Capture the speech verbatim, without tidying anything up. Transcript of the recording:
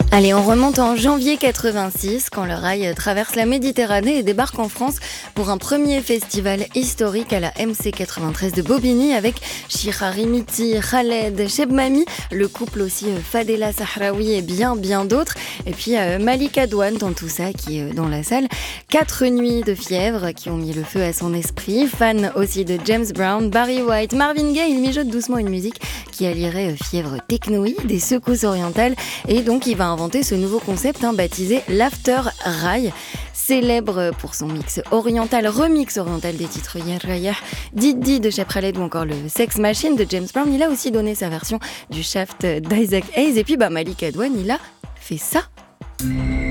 Allez, on remonte en janvier quatre-vingt-six quand le rail traverse la Méditerranée et débarque en France pour un premier festival historique à la M C quatre-vingt-treize de Bobigny avec Chira Rimiti, Khaled, Chebmami, le couple aussi Fadela Sahraoui et bien bien d'autres. Et puis euh, Malika Douane dans tout ça qui est dans la salle. Quatre nuits de fièvre qui ont mis le feu à son esprit. Fan aussi de James Brown, Barry White, Marvin Gaye, il mijote doucement une musique qui allierait fièvre technoïde, des secousses orientales et donc il va inventer ce nouveau concept hein, baptisé l'After Rail. Célèbre pour son mix oriental, remix oriental des titres Yah Rayah, Didi de Cheb Khaled ou encore le Sex Machine de James Brown. Il a aussi donné sa version du Shaft d'Isaac Hayes et puis bah, Malika Douane, il a fait ça.